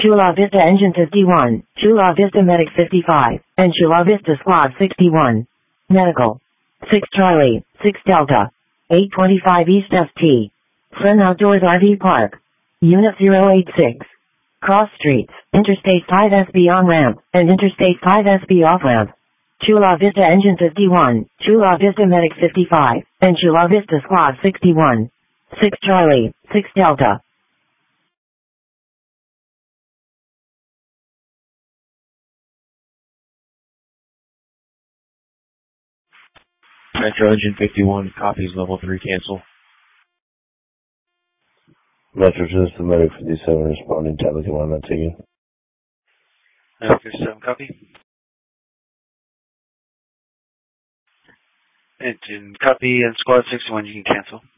Chula Vista Engine 51, Chula Vista Medic 55, and Chula Vista Squad 61. Medical. 6 Charlie, 6 Delta. 825 East FT. Friend Outdoors RV Park. Unit 086. Cross Streets, Interstate 5 SB on-ramp, and Interstate 5 SB off-ramp. Chula Vista Engine 51, Chula Vista Medic 55, and Chula Vista Squad 61. 6 Charlie, 6 Delta. Metro Engine 51, copies level 3 cancel. Metro System Medic 57 responding, tablet 1 not taken. Medic 57, copy. Engine copy, and Squad 61 you can cancel.